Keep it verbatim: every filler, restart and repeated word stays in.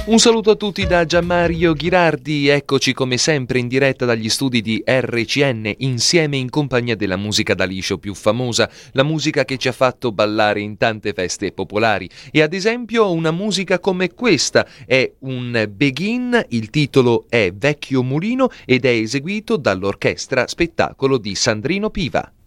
Un saluto a tutti da Gianmario Ghirardi, eccoci come sempre in diretta dagli studi di R C N, insieme in compagnia della musica da liscio più famosa, la musica che ci ha fatto ballare in tante feste popolari. E ad esempio una musica come questa è un Begin, il titolo è Vecchio Mulino ed è eseguito dall'orchestra spettacolo di Sandrino Piva.